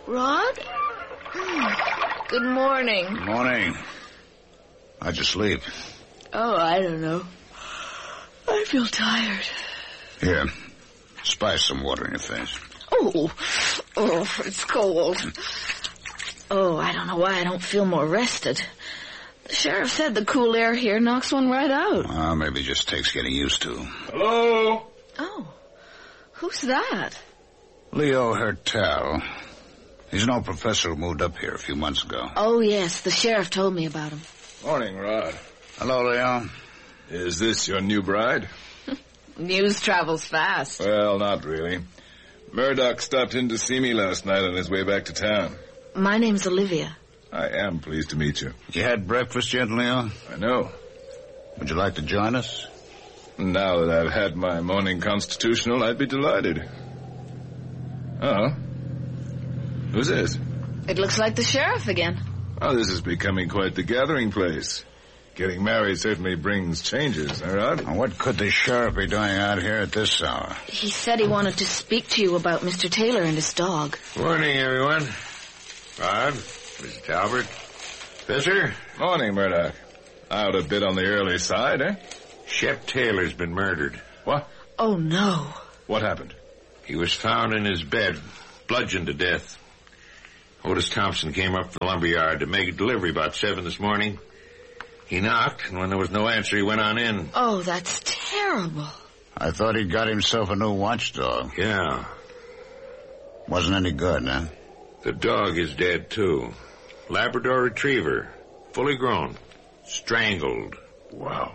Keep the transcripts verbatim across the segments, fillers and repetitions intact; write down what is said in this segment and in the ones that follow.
Rod? Hmm. Good morning. Good morning. How'd you sleep? Oh, I don't know. I feel tired. Here, spice some water in your face. Oh, oh, it's cold. Oh, I don't know why I don't feel more rested. The sheriff said the cool air here knocks one right out. Well, maybe it just takes getting used to. Hello? Oh, who's that? Leo Hertel. He's an old professor who moved up here a few months ago. Oh, yes, the sheriff told me about him. Morning, Rod. Hello, Leo. Is this your new bride? News travels fast. Well, not really. Murdoch stopped in to see me last night on his way back to town. My name's Olivia. I am pleased to meet you. You had breakfast yet, Leo? I know. Would you like to join us? Now that I've had my morning constitutional, I'd be delighted. Oh. Who's this? It looks like the sheriff again. Oh, this is becoming quite the gathering place. Getting married certainly brings changes, huh, Rod? Well, what could the sheriff be doing out here at this hour? He said he wanted to speak to you about Mister Taylor and his dog. Morning, everyone. Rod, Mister Talbot, Professor. Morning, Murdoch. Out a bit on the early side, eh? Shep Taylor's been murdered. What? Oh, no. What happened? He was found in his bed, bludgeoned to death. Otis Thompson came up from the lumberyard to make a delivery about seven this morning. He knocked, and when there was no answer, he went on in. Oh, that's terrible. I thought he'd got himself a new watchdog. Yeah. Wasn't any good, huh? The dog is dead, too. Labrador Retriever, fully grown, strangled. Wow.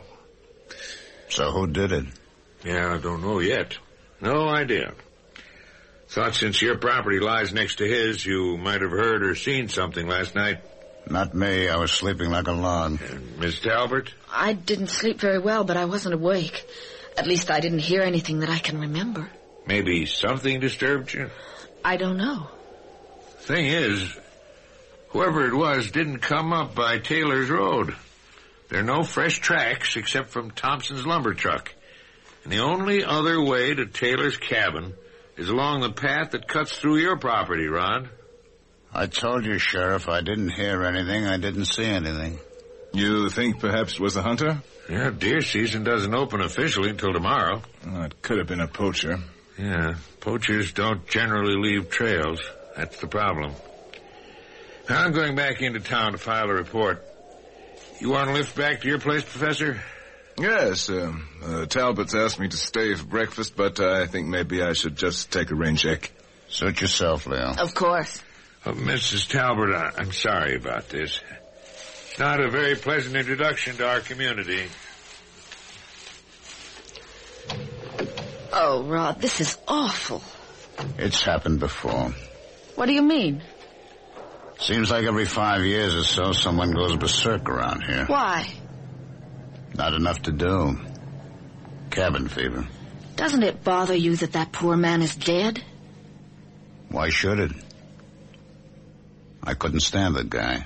So who did it? Yeah, I don't know yet. No idea. Thought since your property lies next to his, you might have heard or seen something last night. Not me. I was sleeping like a log. And Miss Talbot? I didn't sleep very well, but I wasn't awake. At least I didn't hear anything that I can remember. Maybe something disturbed you? I don't know. Thing is, whoever it was didn't come up by Taylor's Road. There are no fresh tracks except from Thompson's lumber truck. And the only other way to Taylor's cabin is along the path that cuts through your property, Rod. I told you, Sheriff, I didn't hear anything. I didn't see anything. You think perhaps it was a hunter? Yeah, deer season doesn't open officially until tomorrow. Oh, it could have been a poacher. Yeah, poachers don't generally leave trails. That's the problem. Now, I'm going back into town to file a report. You want to lift back to your place, Professor? Yes, uh, uh, Talbot's asked me to stay for breakfast, but uh, I think maybe I should just take a rain check. Suit yourself, Leo. Of course. Oh, Missus Talbot, I- I'm sorry about this. It's not a very pleasant introduction to our community. Oh, Rod, this is awful. It's happened before. What do you mean? Seems like every five years or so someone goes berserk around here. Why? Not enough to do. Cabin fever. Doesn't it bother you that that poor man is dead? Why should it? I couldn't stand the guy.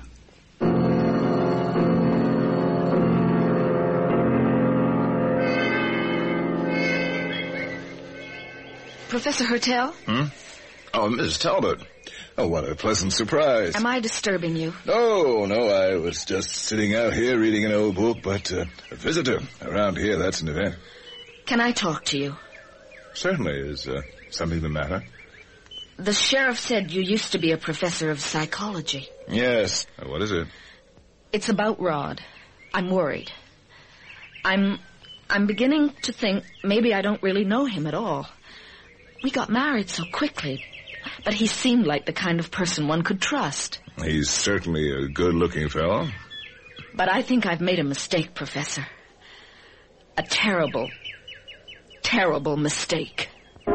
Professor Hertel? Hmm? Oh, Miss Talbot. Oh, what a pleasant surprise. Am I disturbing you? No, no, I was just sitting out here reading an old book, but uh, a visitor around here, that's an event. Can I talk to you? Certainly. Is uh, something the matter? The sheriff said you used to be a professor of psychology. Yes. Uh, what is it? It's about Rod. I'm worried. I'm... I'm beginning to think maybe I don't really know him at all. We got married so quickly, but he seemed like the kind of person one could trust. He's certainly a good-looking fellow. But I think I've made a mistake, Professor. A terrible, terrible mistake.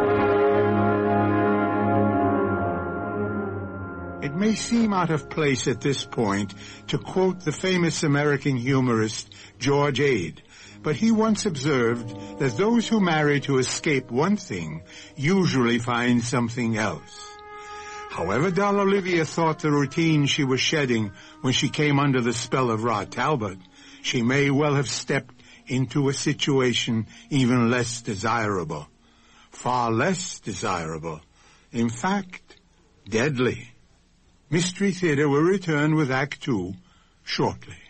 It may seem out of place at this point to quote the famous American humorist George Ade, but he once observed that those who marry to escape one thing usually find something else. However dull Olivia thought the routine she was shedding when she came under the spell of Rod Talbot, she may well have stepped into a situation even less desirable. Far less desirable. In fact, deadly. Mystery Theater will return with Act Two shortly.